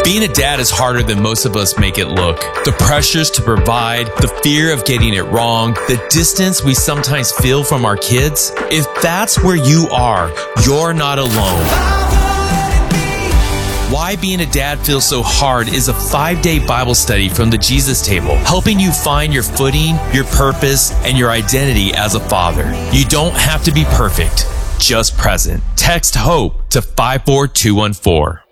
Being a dad is harder than most of us make it look. The pressures to provide, the fear of getting it wrong, the distance we sometimes feel from our kids. If that's where you are, you're not alone. Why Being a Dad Feels So Hard is a 5-day Bible study from the Jesus Table, helping you find your footing, your purpose, and your identity as a father. You don't have to be perfect, just present. Text HOPE to 54214.